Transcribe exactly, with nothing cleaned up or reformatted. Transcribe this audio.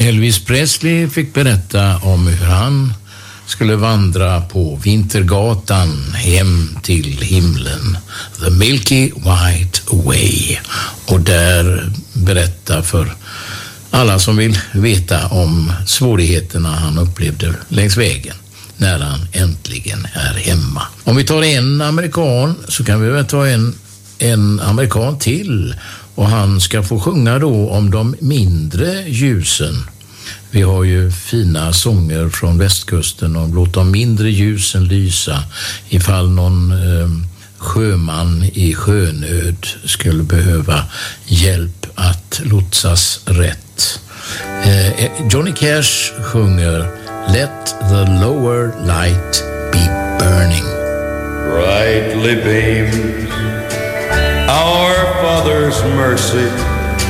Elvis Presley fick berätta om hur han skulle vandra på Vintergatan hem till himlen, The Milky White Way, och där berätta för alla som vill veta om svårigheterna han upplevde längs vägen när han äntligen är hemma. Om vi tar en amerikan så kan vi väl ta en, en amerikan till, och han ska få sjunga då om de mindre ljusen. Vi har ju fina sånger från västkusten om låt de mindre ljusen lysa ifall någon eh, sjöman i sjönöd skulle behöva hjälp att lotsas rätt. Eh, Johnny Cash sjunger Let the lower light be burning. Brightly beams our Father's mercy